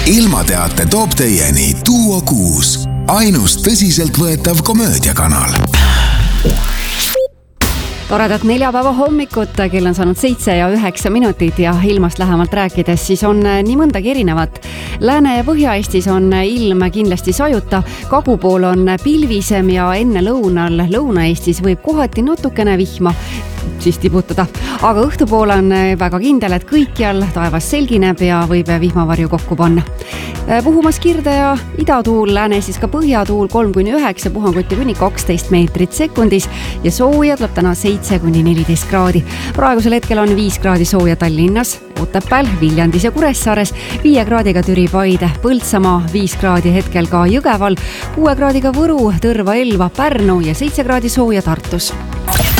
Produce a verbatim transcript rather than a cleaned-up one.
ilmateate toob teieni Duo kuus, ainus tõsiseltvõetav komöödiakanal. Toredat neljapäeva hommikut, kell on saanud seitse ja üheksa minutit ja ilmast lähemalt rääkides, siis on nii mõndagi erinevat. Lääne- ja Põhja-Eestis on ilm kindlasti sajuta, kagu pool on pilvisem ja enne lõunal Lõuna-Eestis võib kohati natukene vihma siis tibutada. Aga õhtupool on väga kindel, et kõikjal taevas selgineb ja võib vihmavarju kokku panna. Puhumas kirde ja idatuul, Lääne-Eestis ka põhjatuul kolm kuni üheksa, puhanguti kuni kaksteist meetrit sekundis ja sooja tuleb täna seitse kuni neliteist kraadi. Praegusel hetkel on viis kraadi sooja Tallinnas, Otepääl, Viljandis ja Kuressaares, viie kraadiga Türi, Paide, Põltsamaa, viis kraadi hetkel ka Jõgeval, kuue kraadiga Võru, Tõrva, Elva, Pärnu ja seitse kraadi sooja Tartus.